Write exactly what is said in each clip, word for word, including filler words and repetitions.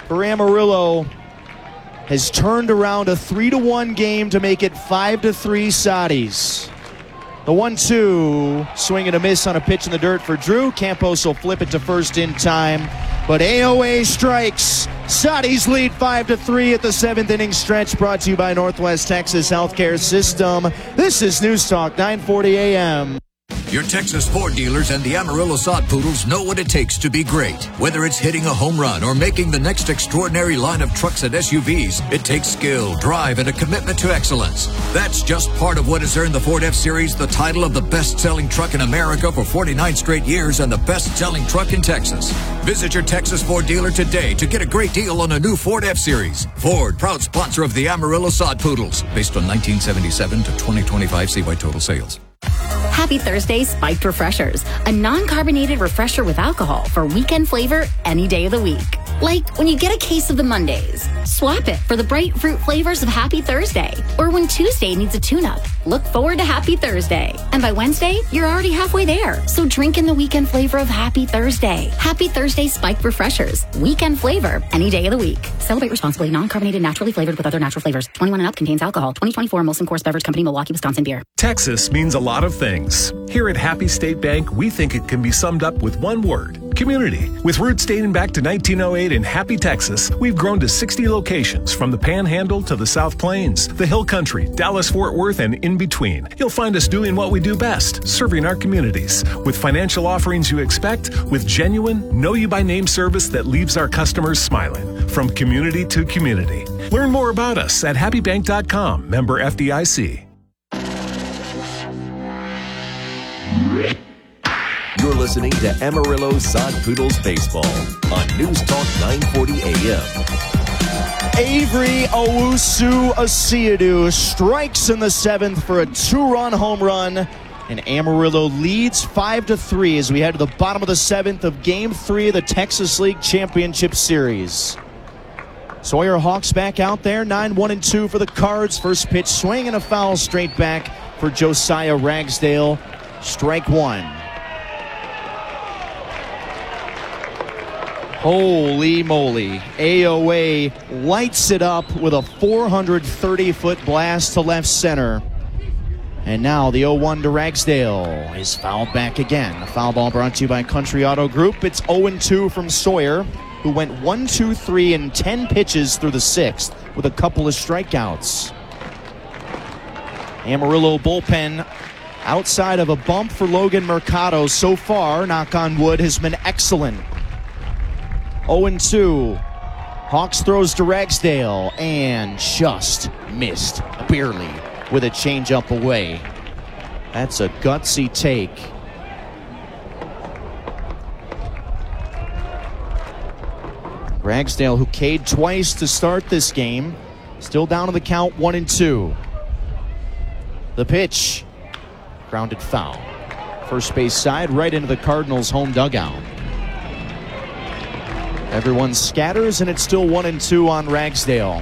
for Amarillo has turned around a three to one game to make it five to three Soddies. The one two, swing and a miss on a pitch in the dirt for Drew. Campos will flip it to first in time, but A O A strikes. Soddies lead five to three at the seventh inning stretch, brought to you by Northwest Texas Healthcare System. This is News Talk nine forty A M. Your Texas Ford dealers and the Amarillo Sod Poodles know what it takes to be great. Whether it's hitting a home run or making the next extraordinary line of trucks and S U Vs, it takes skill, drive, and a commitment to excellence. That's just part of what has earned the Ford F-Series the title of the best-selling truck in America for forty-nine straight years and the best-selling truck in Texas. Visit your Texas Ford dealer today to get a great deal on a new Ford F-Series. Ford, proud sponsor of the Amarillo Sod Poodles. Based on nineteen seventy-seven to twenty twenty-five C Y total sales. Happy Thursday Spiked Refreshers, a non-carbonated refresher with alcohol for weekend flavor any day of the week. Like when you get a case of the Mondays, swap it for the bright fruit flavors of Happy Thursday. Or when Tuesday needs a tune-up, look forward to Happy Thursday. And by Wednesday, you're already halfway there. So drink in the weekend flavor of Happy Thursday. Happy Thursday Spiked Refreshers, weekend flavor any day of the week. Celebrate responsibly, non-carbonated, naturally flavored with other natural flavors. twenty-one and up, contains alcohol. twenty twenty-four Molson Coors Beverage Company, Milwaukee, Wisconsin beer. Texas means a lot of things. Here at Happy State Bank, we think it can be summed up with one word: community. With roots dating back to nineteen oh eight in Happy, Texas, we've grown to sixty locations from the Panhandle to the South Plains, the Hill Country, Dallas-Fort Worth, and in between. You'll find us doing what we do best, serving our communities. With financial offerings you expect, with genuine, know-you-by-name service that leaves our customers smiling. From community to community. Learn more about us at happy bank dot com, member F D I C. You're listening to Amarillo Sod Poodles Baseball on News Talk nine forty A M. Avery Owusu-Asiadu strikes in the seventh for a two-run home run, and Amarillo leads five to three as we head to the bottom of the seventh of Game three of the Texas League Championship Series. Sawyer Hawks back out there, nine one and two for the Cards. First pitch swing and a foul straight back for Josiah Ragsdale. Strike one. Holy moly. A O A lights it up with a four hundred thirty foot blast to left center. And now the oh one to Ragsdale is fouled back again. A foul ball brought to you by Country Auto Group. It's oh and two from Sawyer, who went one, two, three in ten pitches through the sixth with a couple of strikeouts. Amarillo bullpen, outside of a bump for Logan Mercado so far, knock on wood, has been excellent. oh and two. Hawks throws to Ragsdale and just missed barely with a changeup away. That's a gutsy take. Ragsdale, who K'd twice to start this game, still down to the count, one and two. The pitch, grounded foul. First base side, right into the Cardinals' home dugout. Everyone scatters, and it's still one and two on Ragsdale.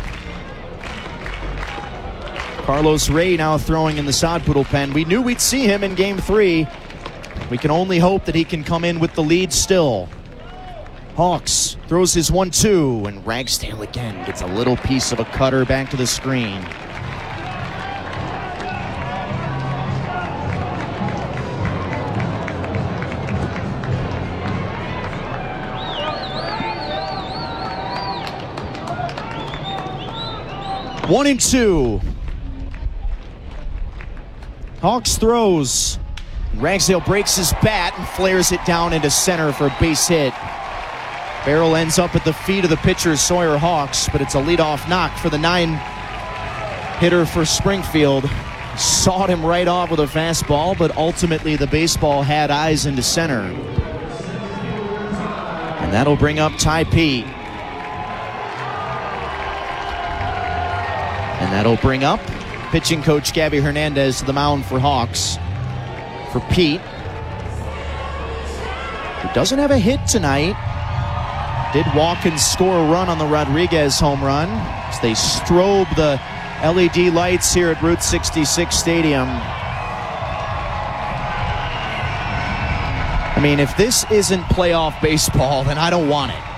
Carlos Ray now throwing in the Sod Poodle pen. We knew we'd see him in game three. We can only hope that he can come in with the lead still. Hawks throws his one two, and Ragsdale again gets a little piece of a cutter back to the screen. One and two. Hawks throws. Ragsdale breaks his bat and flares it down into center for a base hit. Barrel ends up at the feet of the pitcher, Sawyer Hawks, but it's a leadoff knock for the nine hitter for Springfield. Sawed him right off with a fastball, but ultimately the baseball had eyes into center. And that'll bring up Ty Pete. And that'll bring up pitching coach Gabby Hernandez to the mound for Hawks. For Pete, who doesn't have a hit tonight, did walk and score a run on the Rodriguez home run as they strobe the L E D lights here at Route sixty-six Stadium. I mean, if this isn't playoff baseball, then I don't want it.